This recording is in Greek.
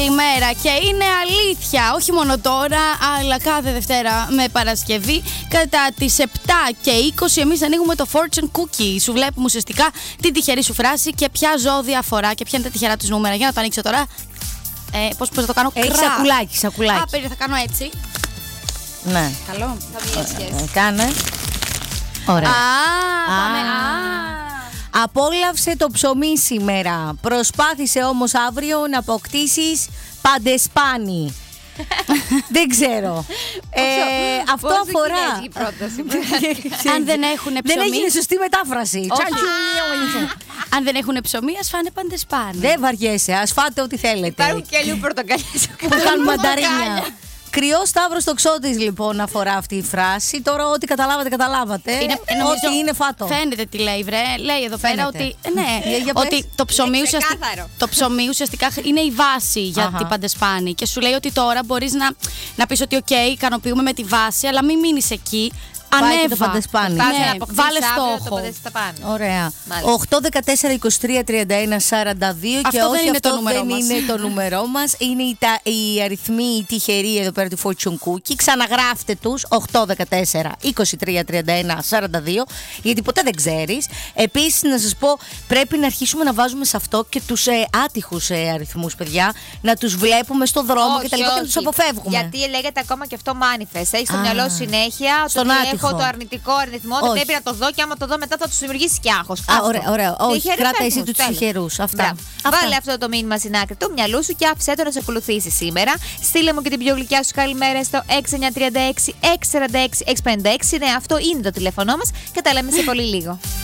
Καλημέρα και είναι αλήθεια, όχι μόνο τώρα, αλλά κάθε Δευτέρα με Παρασκευή κατά τις 7 και 20 εμείς ανοίγουμε το Fortune Cookie. Σου βλέπουμε ουσιαστικά την τυχερή σου φράση και ποια ζώδια αφορά και ποια είναι τα τυχερά τους νούμερα. Για να το ανοίξω τώρα. Πώς θα το κάνω? Έχει σακουλάκι. Α, περί, θα κάνω έτσι. Ναι. Καλό. Θα βγει. Κάνε. Ωραία. Πάμε. Απόλαυσε το ψωμί σήμερα. Προσπάθησε όμως αύριο να αποκτήσεις παντεσπάνι. Δεν ξέρω. Αυτό αφορά. Αν δεν έχουν ψωμί. Δεν έγινε σωστή μετάφραση. Αν δεν έχουν ψωμί, ας φάνε παντεσπάνι. Δεν βαριέσαι, ας φάτε ό,τι θέλετε. Υπάρχουν και αλλού πορτοκαλιές που κάνουν μανταρίνια. Κρυός Σταύρος τοξότης λοιπόν αφορά αυτή η φράση. Τώρα ό,τι καταλάβατε. Ό,τι είναι φάτο. Φαίνεται τι λέει, βρε. Λέει εδώ πέρα ότι. Ναι, ότι το ψωμί ουσιαστικά είναι η βάση για την παντεσπάνη. Και σου λέει ότι τώρα μπορείς να πεις ότι, OK, ικανοποιούμε με τη βάση, αλλά μην μείνεις εκεί. Πάει το παντεσπάνι. Ναι, βάλε στόχο. Ωραία. 8, 14, 23, 31, 42. Και όχι, αυτό δεν είναι το νούμερό μας. Είναι οι αριθμοί τυχεροί εδώ πέρα του Fortune Cookie. Ξαναγράφτε τους 8, 14, 23, 31, 42. Γιατί ποτέ δεν ξέρεις. Επίσης, να σας πω, πρέπει να αρχίσουμε να βάζουμε σε αυτό και τους άτυχους αριθμούς, παιδιά. Να τους βλέπουμε στο δρόμο και τα λοιπά και να τους αποφεύγουμε. Γιατί λέγεται ακόμα και αυτό manifest. Έχει στο μυαλό συνέχεια. Στον άτυχο. Έχω το αρνητικό αριθμό, δεν πρέπει να το δω και άμα το δω μετά θα του δημιουργήσει και άγχος. Ωραία. Όχι, κράτα εσύ τους τυχερούς. Αυτά. Βάλε αυτό το μήνυμα στην άκρη του μυαλού σου και άφησέ το να σε ακολουθήσει σήμερα. Στείλε μου και την πιο γλυκιά σου καλημέρα στο 6936 646 656. Ναι, αυτό είναι το τηλέφωνό μας και τα λέμε σε πολύ λίγο.